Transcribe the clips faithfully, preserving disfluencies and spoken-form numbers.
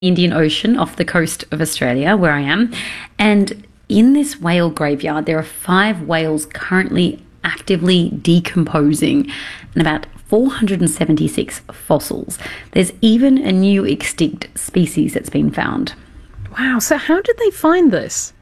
Indian Ocean off the coast of Australia, where I am. And in this whale graveyard, there are five whales currently actively decomposing and about four hundred seventy-six fossils. There's even a new extinct species that's been found. Wow, so how did they find this?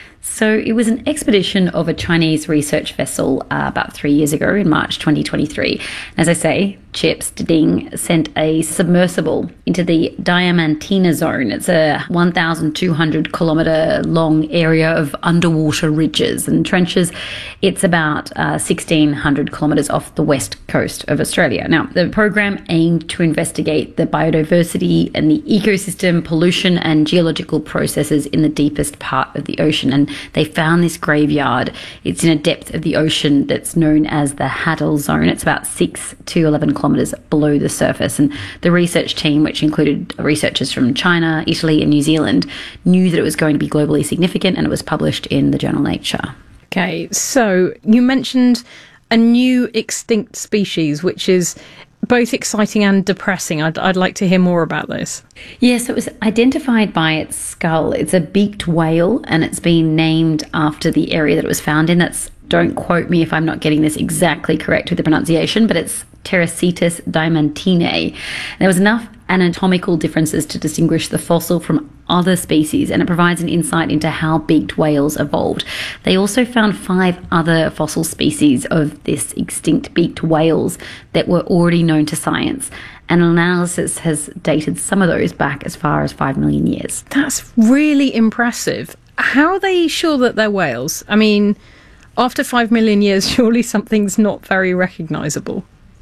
So it was an expedition of a Chinese research vessel uh, about three years ago in March twenty twenty-three. As I say, CHIPS Ding sent a submersible into the Diamantina Zone. It's a one thousand two hundred kilometre long area of underwater ridges and trenches. It's about uh, sixteen hundred kilometres off the west coast of Australia. Now, the program aimed to investigate the biodiversity and the ecosystem, pollution and geological processes in the deepest part of the ocean. And they found this graveyard. It's in a depth of the ocean that's known as the Hadal Zone. It's about six to eleven kilometres below the surface. And the research team, which included researchers from China, Italy and New Zealand, knew that it was going to be globally significant, and it was published in the journal Nature. Okay, so you mentioned a new extinct species, which is both exciting and depressing. I'd, I'd like to hear more about this. Yes, it was identified by its skull. It's a beaked whale, and it's been named after the area that it was found in. That's, don't quote me if I'm not getting this exactly correct with the pronunciation, but it's Pterocetus diamantinae. There was enough anatomical differences to distinguish the fossil from other species, and it provides an insight into how beaked whales evolved. They also found five other fossil species of this extinct beaked whales that were already known to science, and analysis has dated some of those back as far as five million years. That's really impressive. How are they sure that they're whales? I mean, after five million years, surely something's not very recognisable.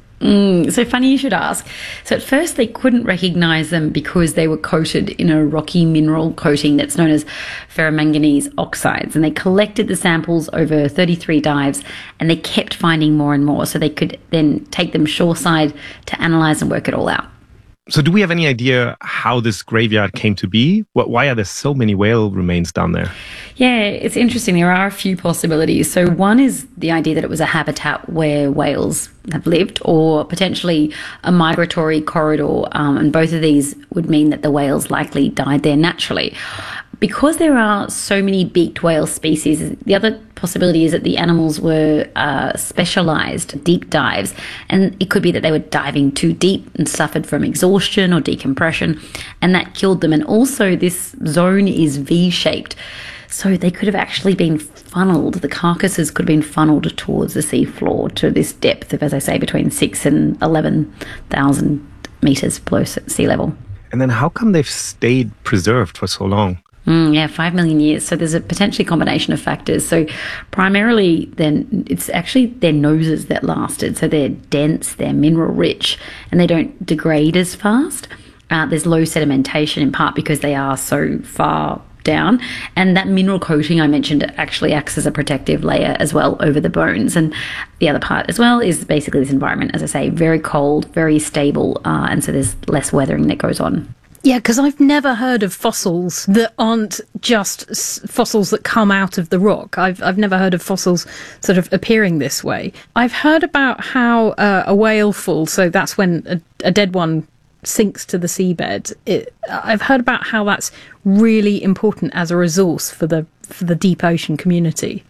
Mm, so funny you should ask. So at first they couldn't recognise them because they were coated in a rocky mineral coating that's known as ferromanganese oxides. And they collected the samples over thirty-three dives, and they kept finding more and more, so they could then take them shoreside to analyse and work it all out. So do we have any idea how this graveyard came to be? What, why are there so many whale remains down there? Yeah, it's interesting. There are a few possibilities. So one is the idea that it was a habitat where whales have lived, or potentially a migratory corridor. Um, and both of these would mean that the whales likely died there naturally. Because there are so many beaked whale species, the other possibility is that the animals were uh, specialised deep dives, and it could be that they were diving too deep and suffered from exhaustion or decompression, and that killed them. And also this zone is V-shaped, so they could have actually been funneled. The carcasses could have been funneled towards the seafloor to this depth of, as I say, between six and eleven thousand metres below sea level. And then how come they've stayed preserved for so long? Mm, yeah, five million years. So there's a potentially combination of factors. So primarily, then it's actually their noses that lasted. So they're dense, they're mineral rich, and they don't degrade as fast. Uh, there's low sedimentation, in part because they are so far down, and that mineral coating I mentioned actually acts as a protective layer as well over the bones. And the other part as well is basically this environment, as I say, very cold, very stable, uh, and so there's less weathering that goes on. Yeah, because I've never heard of fossils that aren't just s- fossils that come out of the rock. I've I've never heard of fossils sort of appearing this way. I've heard about how uh, a whale fall, so that's when a, a dead one sinks to the seabed. It, I've heard about how that's really important as a resource for the for the deep ocean community.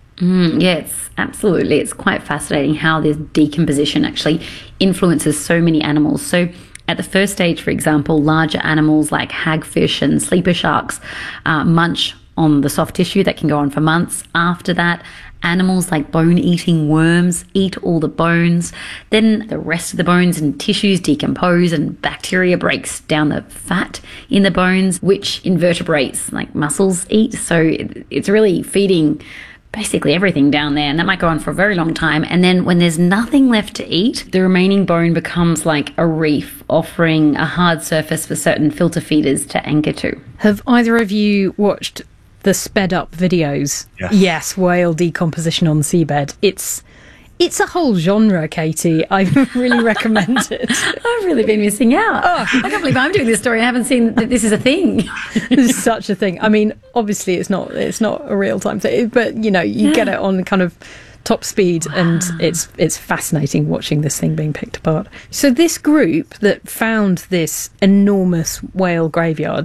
Mm, yes, absolutely. It's quite fascinating how this decomposition actually influences so many animals. So at the first stage, for example, larger animals like hagfish and sleeper sharks uh, munch on the soft tissue that can go on for months. After that, animals like bone-eating worms eat all the bones. Then the rest of the bones and tissues decompose, and bacteria breaks down the fat in the bones, which invertebrates like mussels eat. So it's really feeding basically everything down there, and that might go on for a very long time. And then when there's nothing left to eat, the remaining bone becomes like a reef, offering a hard surface for certain filter feeders to anchor to. Have either of you watched the sped up videos? Yes. Yes, whale decomposition on the seabed. It's It's a whole genre, Katie. I really recommend it. I've really been missing out. Oh, I can't believe I'm doing this story. I haven't seen that this is a thing. This is such a thing. I mean, obviously it's not it's not a real time thing, but you know, you yeah. get it on kind of top speed, wow. and it's it's fascinating watching this thing being picked apart. So this group that found this enormous whale graveyard,